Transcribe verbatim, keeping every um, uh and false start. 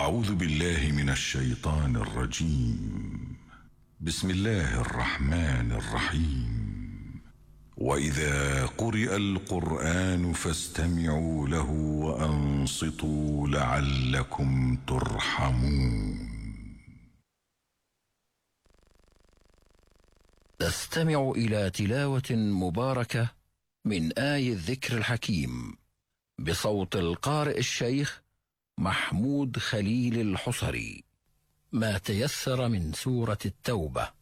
أعوذ بالله من الشيطان الرجيم. بسم الله الرحمن الرحيم. وإذا قرئ القرآن فاستمعوا له وأنصتوا لعلكم ترحمون. نستمع إلى تلاوة مباركة من آي الذكر الحكيم بصوت القارئ الشيخ محمود خليل الحصري. ما تيسر من سورة التوبة.